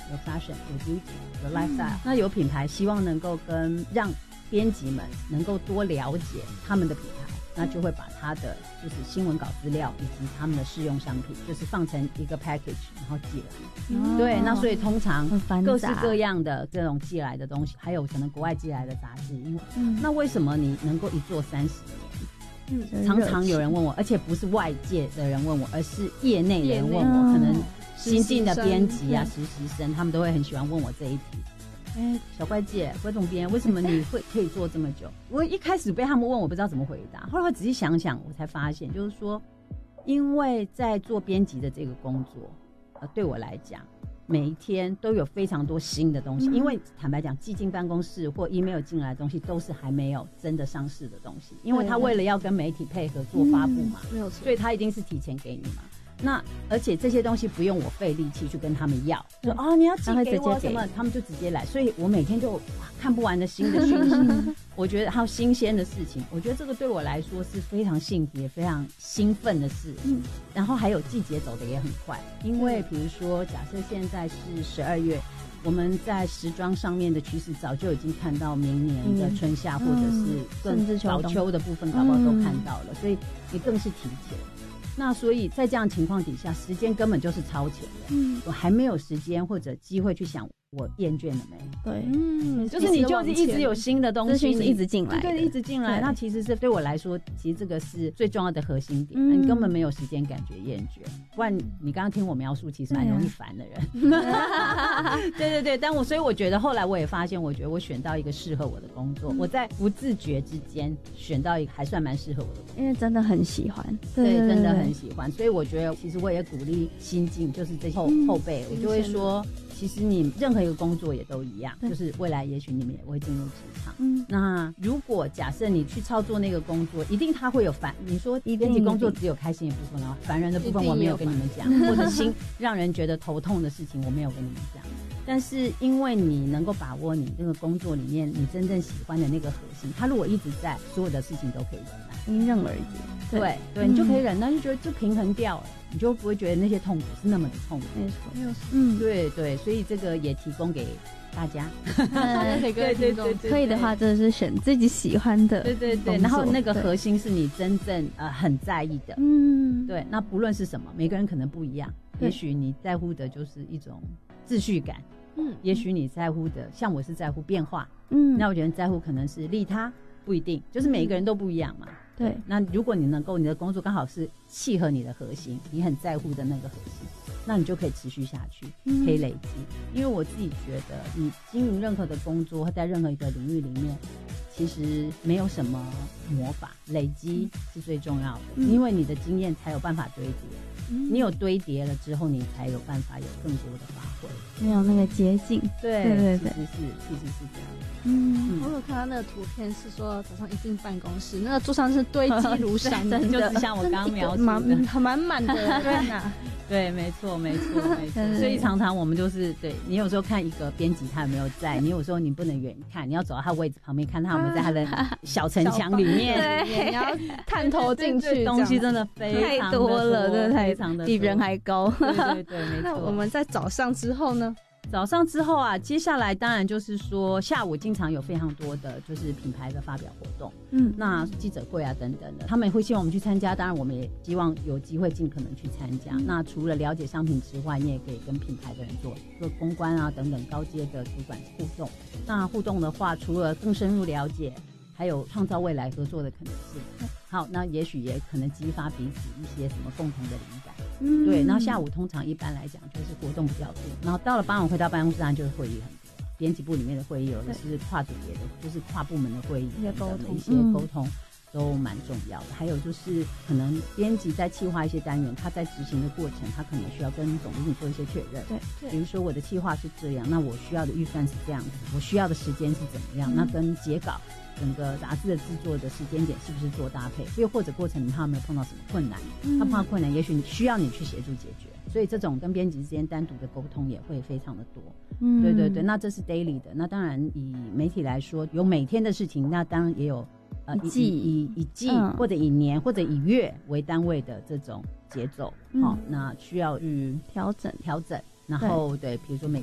有 fashion， 有 beauty， 有 lifestyle，那有品牌希望能够让编辑们能够多了解他们的品牌，那就会把他的就是新闻稿资料以及他们的试用商品，就是放成一个 package， 然后寄来。对，那所以通常各式各样的这种寄来的东西，还有可能国外寄来的杂志，因为那为什么你能够一做30年？常常有人问我，而且不是外界的人问我，而是业内的人问我，可能新进的编辑啊、实习生，他们都会很喜欢问我这一题。小怪姐，怪总编，为什么你可以做这么久？我一开始被他们问，我不知道怎么回答。后来我仔细想想，我才发现，就是说，因为在做编辑的这个工作，对我来讲，每一天都有非常多新的东西。因为坦白讲，寄进办公室或 email 进来的东西，都是还没有真的上市的东西。因为他为了要跟媒体配合做发布嘛， 没有错， 所以他一定是提前给你嘛。那而且这些东西不用我费力气去跟他们要，说你要寄给我什么，他们就直接来，所以我每天就看不完的新的讯息。我觉得还有新鲜的事情，我觉得这个对我来说是非常幸福也非常兴奋的事。然后还有季节走得也很快，因为比如说假设现在是12月，我们在时装上面的趋势早就已经看到明年的春夏，或者是更早秋的部分搞不好都看到了，所以你更是提前。那所以在这样的情况底下，时间根本就是超前的。我还没有时间或者机会去想我厌倦了没。 对， 就是你就是一直有新的东西， 资讯是一直进来的， 对，一直进来。那其实是对我来说，其实这个是最重要的核心点。你根本没有时间感觉厌倦，不然你刚刚听我描述，其实蛮容易烦的人。对，所以我觉得后来我也发现，我觉得我选到一个适合我的工作，我在不自觉之间选到一个还算蛮适合我的工作， 因为真的很喜欢， 对，真的很喜欢。所以我觉得，其实我也鼓励新进，就是这些后辈，我就会说。其实你任何一个工作也都一样，就是未来也许你们也会进入职场。那如果假设你去操作那个工作，一定它会有你说编辑工作只有开心的部分啊，烦人的部分我没有跟你们讲，或者让人觉得头痛的事情我没有跟你们讲。但是因为你能够把握你这个工作里面你真正喜欢的那个核心，它如果一直在，所有的事情都可以忍耐， 迎刃而解。 对，你就可以忍耐，就觉得就平衡掉了，你就不会觉得那些痛苦是那么的痛苦。 没错， 对，所以这个也提供给大家。 对，可以的话，真的是选自己喜欢的。 对，然后那个核心是你真正很在意的。对，那不论是什么，每个人可能不一样。也许你在乎的就是一种秩序感。也许你在乎的，像我是在乎变化。那我觉得在乎可能是利他，不一定，就是每一个人都不一样嘛。对，那如果你能够你的工作刚好是契合你的核心，你很在乎的那个核心，那你就可以持续下去，可以累积。因为我自己觉得，你经营任何的工作，或在任何一个领域里面，其实没有什么魔法，累积是最重要的。因为你的经验才有办法堆叠，你有堆叠了之后，你才有办法有更多的发挥， 没有那个捷径。 对，其实是这样。 我有看到那个图片，是说早上一进办公室，那个桌上是堆积如山的， 就是像我刚刚描述的，满的人啊。对，没错。所以常常我们就是对你有时候看一个编辑他有没有在，你有时候你不能远看，你要走到他位置旁边看他有没有在他的小城墙里面， 你要探头进去， 东西真的非常太多了，真的非常的比人还高。 对，没错。 那我们在早上之后呢？ 早上之后啊，接下来当然就是说下午经常有非常多的就是品牌的发表活动，那记者会啊等等的，他们会希望我们去参加，当然我们也希望有机会尽可能去参加。那除了了解商品之外，你也可以跟品牌的人做公关啊等等高阶的主管互动。那互动的话，除了更深入了解，还有创造未来合作的可能性。好，那也许也可能激发彼此一些什么共同的灵感。对，然后下午通常一般来讲就是活动比较多，然后到了傍晚回到办公室，当然就是会议很多，编辑部里面的会议，有的是跨组别的，就是跨部门的会议，一些沟通都蛮重要的。还有就是可能编辑在企划一些单元，他在执行的过程，他可能需要跟总经理做一些确认。对，比如说我的企划是这样，那我需要的预算是这样子，我需要的时间是怎么样，那跟截稿整个杂志的制作的时间点是不是做搭配，又或者过程他有没有碰到什么困难，他碰到困难也许需要你去协助解决，所以这种跟编辑之间单独的沟通也会非常的多。对，那这是 daily 的。那当然以媒体来说，有每天的事情，那当然也有以季或者以年或者以月为单位的这种节奏。那需要去调整，然后对，比如说每